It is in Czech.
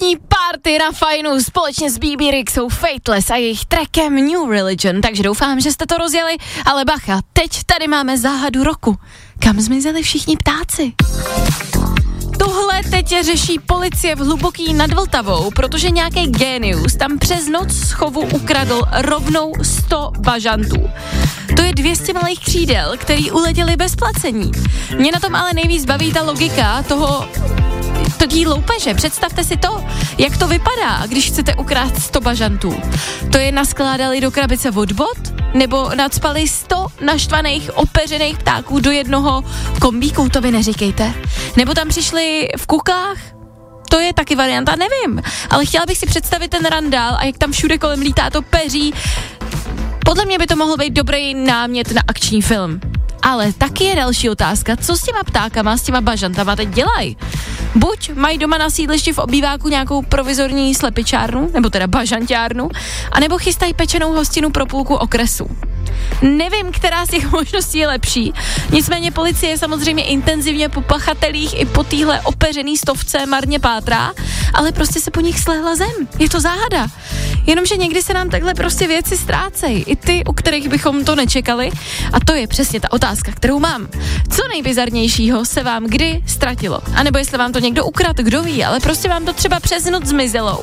sobotní party na fajnu společně s BB Rexou, Fateless a jejich trackem New Religion, takže doufám, že jste to rozjeli, ale bacha, teď tady máme záhadu roku. Kam zmizeli všichni ptáci? Tohle teď řeší policie v Hluboký nad Vltavou, protože nějaký génius tam přes noc z chovu ukradl rovnou 100 bažantů. To je 200 malých křídel, který uletěli bez placení. Mě na tom ale nejvíc baví ta logika toho loupeže. Představte si to, jak to vypadá, když chcete ukrást 100 bažantů. To je naskládali do krabice od bot, nebo nacpali 100 naštvaných, opeřených ptáků do jednoho kombíku, to vy neříkejte. Nebo tam přišli v kukách, to je taky varianta, nevím. Ale chtěla bych si představit ten randál a jak tam všude kolem lítá to peří. Podle mě by to mohl být dobrý námět na akční film. Ale taky je další otázka, co s těma ptákama, s těma bažantama teď dělají? Buď mají doma na sídlišti v obýváku nějakou provizorní slepičárnu, nebo teda bažanťárnu, anebo chystají pečenou hostinu pro půlku okresu. Nevím, která z těch možností je lepší, nicméně policie samozřejmě intenzivně po pachatelích i po téhle opeřený stovce marně pátrá, ale prostě se po nich slehla zem. Je to záhada. Jenomže někdy se nám takhle prostě věci ztrácejí, i ty, u kterých bychom to nečekali, a to je přesně ta otázka, kterou mám. Co nejbizarnějšího se vám kdy ztratilo? A nebo jestli vám to někdo ukradl, kdo ví, ale prostě vám to třeba přes noc zmizelo.